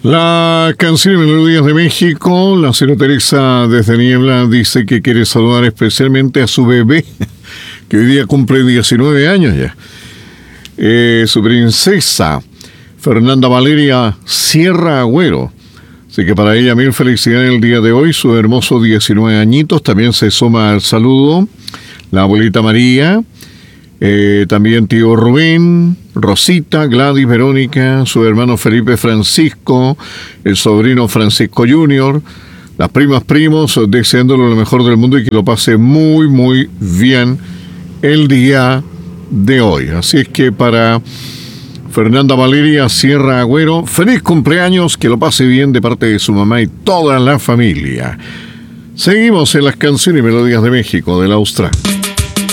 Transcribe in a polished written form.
La canción y melodías de México, la señora Teresa desde Niebla dice que quiere saludar especialmente a su bebé, que hoy día cumple 19 años ya. Su princesa, Fernanda Valeria Sierra Agüero. Así que para ella mil felicidades el día de hoy, su hermoso 19 añitos. También se suma al saludo la abuelita María, también tío Rubén, Rosita, Gladys, Verónica, su hermano Felipe Francisco, el sobrino Francisco Junior, las primas, primos, deseándole lo mejor del mundo y que lo pase muy, muy bien el día de hoy. Así es que para Fernanda Valeria Sierra Agüero, feliz cumpleaños, que lo pase bien de parte de su mamá y toda la familia. Seguimos en las canciones y melodías de México, de la Austral.